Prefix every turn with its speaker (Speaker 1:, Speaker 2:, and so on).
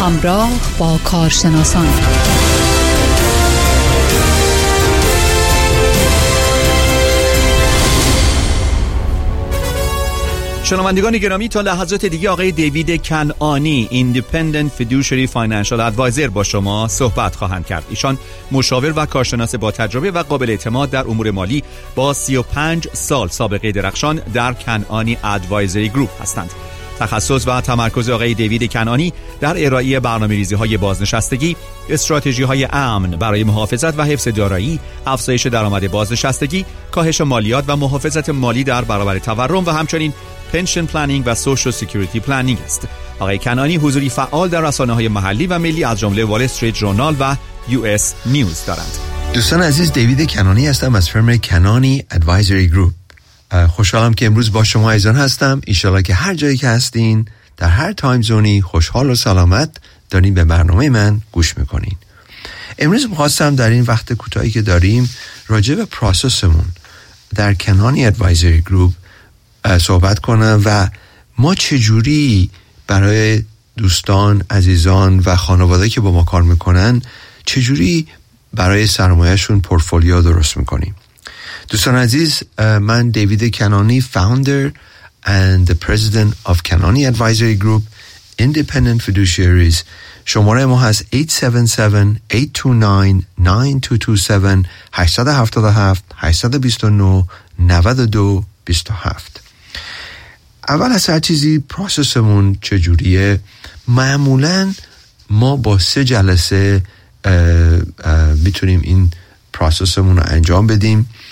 Speaker 1: همراه با کارشناسان.
Speaker 2: شنوندگان گرامی، تا لحظات دیگه آقای دیوید کنعانی Independent Fiduciary Financial Advisor با شما صحبت خواهند کرد. ایشان مشاور و کارشناس با تجربه و قابل اعتماد در امور مالی با 35 سال سابقه درخشان در کنعانی ادوایزری گروپ هستند. تخصص و تمرکز آقای دیوید کنعانی در ارائه برنامه‌ریزی‌های بازنشستگی، استراتژی‌های امن برای محافظت و حفظ دارایی، افزایش درآمد بازنشستگی، کاهش مالیات و محافظت مالی در برابر تورم و همچنین پنشن پلنینگ و سوشال سکیوریتی پلنینگ است. آقای کنعانی حضوری فعال در رسانه‌های محلی و ملی از جمله وال استریت ژورنال و US نیوز دارند.
Speaker 3: دوستان عزیز، دیوید کنعانی هستم از فرم کنعانی ادوایزری گروپ. خوشحالم که امروز با شما ایزان هستم. انشالله که هر جایی که هستین، در هر تایم زونی، خوشحال و سلامت دارین به برنامه من گوش میکنین. امروز می‌خواستم در این وقت کوتاهی که داریم راجع به پروسسمون در کنعانی ادوایزری گروپ صحبت کنم و ما چجوری برای دوستان، عزیزان و خانواده که با ما کار میکنن چجوری برای سرمایه‌شون پورتفولیو درست میکنیم. دوستان عزیز، من دیوید کنعانی، founder and the president of کنعانی Advisory Group Independent Fiduciaries. شماره ما هست 877-829-9227 877-829-9227. اول از هر چیزی پروسسمون چجوریه؟ معمولاً ما با 3 جلسه میتونیم این پروسسمون رو انجام بدیم.